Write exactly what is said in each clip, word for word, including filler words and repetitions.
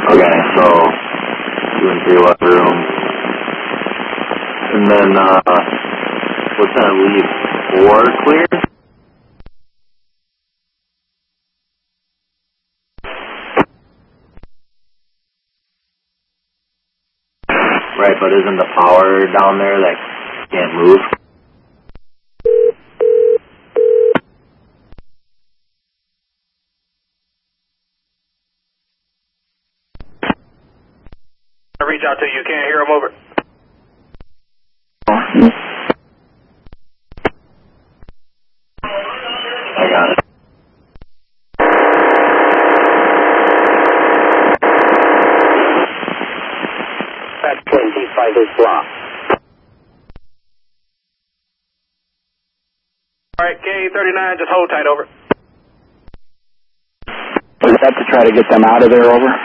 Okay, so two and three left room. And then, uh, what's that leave? Four clear? Right, but isn't the power down there that can't move? I reach out to you, can't hear him, over. I got it. That's twenty-five is blocked. Alright, K thirty-nine, just hold tight, over. Is that to try to get them out of there, over?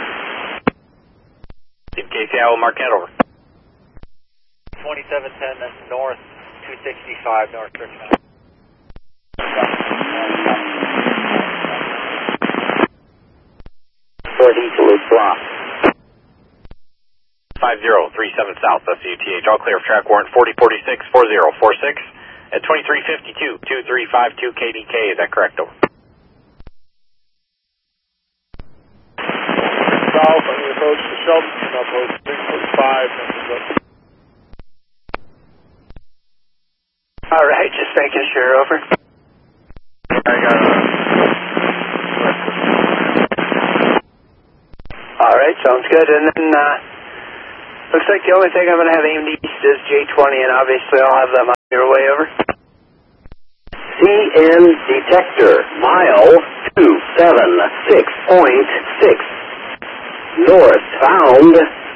K C I will Marquette, over. twenty-seven ten, that's north, two sixty-five, north thirty-nine. forty-two is blocked. five zero three seven south, that's U T H, all clear of track warrant forty forty-six, four zero four six at twenty-three fifty-two, two three five two K D K, is that correct, over? South on the approach to Shelton, approach six foot five. All right, just making sure, over. I got it. All right, sounds good. And then, uh, looks like the only thing I'm going to have aimed east is J twenty, and obviously I'll have them on your way, over. C N detector, mile two seven six point six. North bound.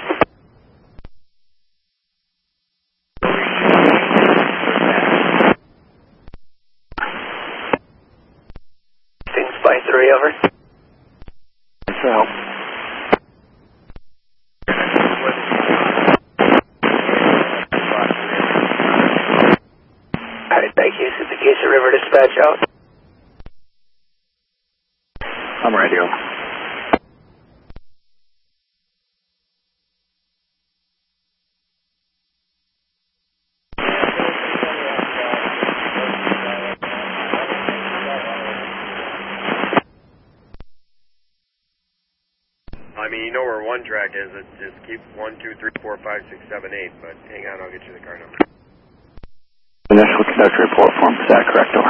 Things by three, over. So, Alright, thank you. Suzuki River dispatch out. I'm ready, over. I mean, you know where one track is. It just keep one, two, three, four, five, six, seven, eight. But hang on, I'll get you the car number. Initial conductor report form, is that correct, over?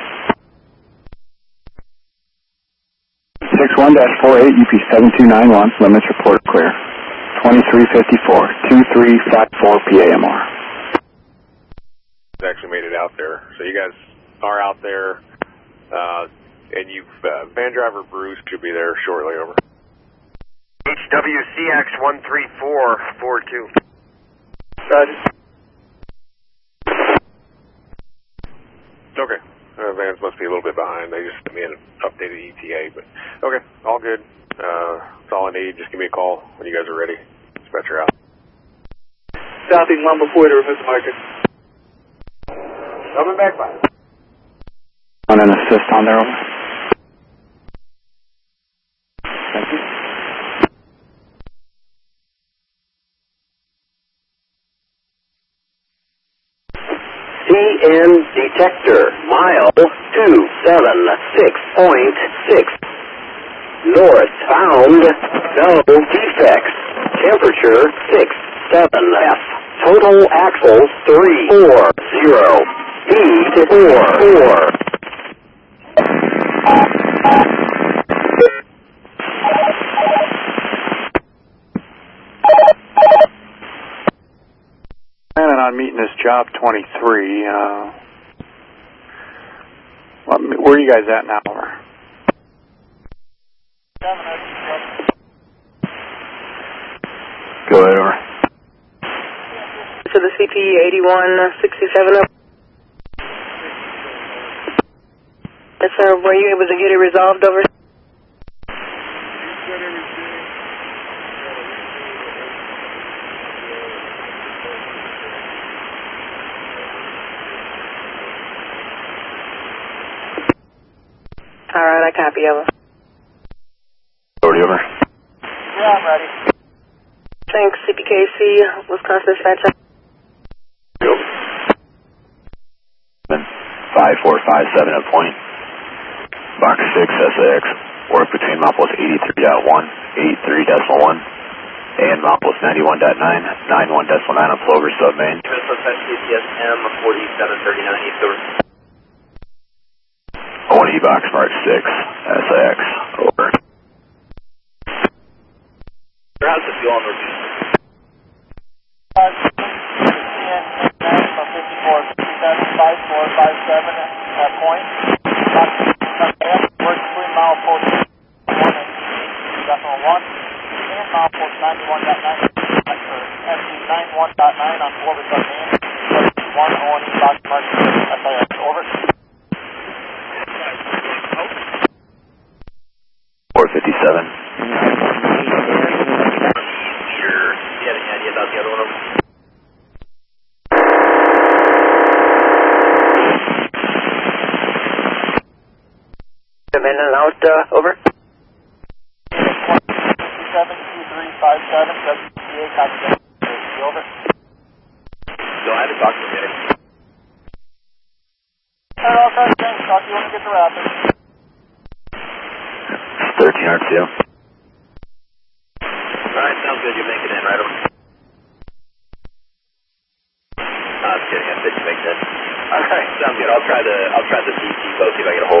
six one dash four eight, U P seven two nine one, limits report clear. twenty-three fifty-four, two three five four P A M R. It's actually made it out there. So you guys are out there, uh, and you, uh, van driver Bruce should be there shortly, over. H W C X one three four four two. Roger. Okay. Uh, vans must be a little bit behind. They just sent me an updated E T A, but okay, all good. Uh, that's all I need. Just give me a call when you guys are ready. Dispatcher out. Southeast one before to remove the marker. Coming back by. On an assist on there, over. Thank you. C N detector, mile two seven six point six. North bound, no defects. Temperature six seven F. Total axles three four zero. Speed four four. Planning on meeting this job twenty-three. Uh, what, where are you guys at now? Over? Go ahead, over. To the C P eighty-one sixty-seven. Yes, sir. Were you able to get it resolved, over? All right, I copy, over. Over, over. Yeah, I'm ready. Thanks, C P K C, Wisconsin Dispatch. five four five seven at point. Box six S A X. Work between Milepost eighty-three point one, eighty-three point one, and Milepost ninety-one point nine, ninety-one point nine on Plover Sub Main. Dispatch C P S M forty-seven thirty-nine East over. one E box mark six S A X. Over. How's the fuel on the review? fifty-four fifty-seven, five four five seven at point. Work between Milepost one and decimal one and Milepost ninety-one point nine, M D ninety-one point nine on Plover Sub Main. one O and E box mark S A X. Over. four fifty-seven. Do you have any idea about the other one over? Come in and out, uh, over. seven two three five seven, W C A, copy that. Over. No, I haven't talked to him yet. Alright, I'll try to change. Talk to you when we get to Rapids. thirteen R two. Alright, sounds good. You're making it in, right over. No, I'm kidding. I said you make that. Alright, sounds good. I'll try the, I'll try the C C boat, see if I get a hold